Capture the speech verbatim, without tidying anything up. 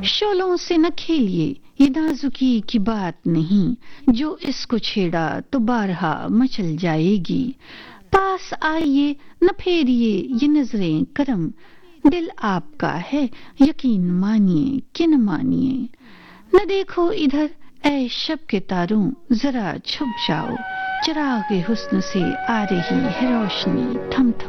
शोलों से न खेलिए, ये नाजुकी की बात नहीं, जो इसको छेड़ा तो बारहा मचल जाएगी। पास आइए न फेरिए ये नजरें करम, दिल आपका है यकीन मानिए कि न मानिए। न देखो इधर ऐ शब के तारों, जरा छुप जाओ, चिरागे हुस्न से आ रही है रोशनी थम थम।